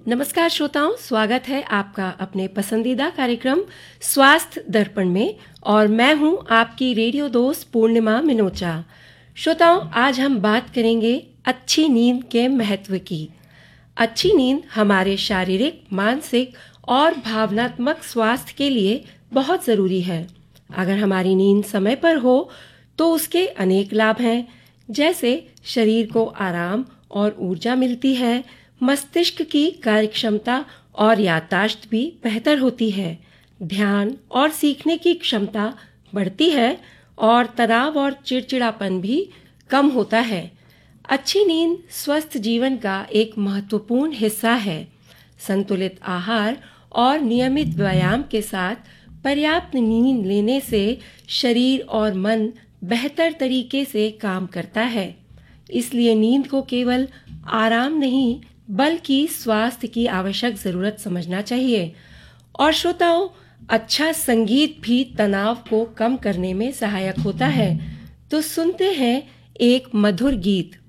नमस्कार श्रोताओं, स्वागत है आपका अपने पसंदीदा कार्यक्रम स्वास्थ्य दर्पण में और मैं हूं आपकी रेडियो दोस्त पूर्णिमा मिनोचा। श्रोताओं, आज हम बात करेंगे अच्छी नींद के महत्व की। अच्छी नींद हमारे शारीरिक, मानसिक और भावनात्मक स्वास्थ्य के लिए बहुत ज़रूरी है। अगर हमारी नींद समय पर हो तो उसके अनेक लाभ हैं, जैसे शरीर को आराम और ऊर्जा मिलती है, मस्तिष्क की कार्यक्षमता और याददाश्त भी बेहतर होती है, ध्यान और सीखने की क्षमता बढ़ती है और तनाव और चिड़चिड़ापन भी कम होता है। अच्छी नींद स्वस्थ जीवन का एक महत्वपूर्ण हिस्सा है। संतुलित आहार और नियमित व्यायाम के साथ पर्याप्त नींद लेने से शरीर और मन बेहतर तरीके से काम करता है। इसलिए नींद को केवल आराम नहीं बल्कि स्वास्थ्य की आवश्यक ज़रूरत समझना चाहिए। और श्रोताओं, अच्छा संगीत भी तनाव को कम करने में सहायक होता है। तो सुनते हैं एक मधुर गीत।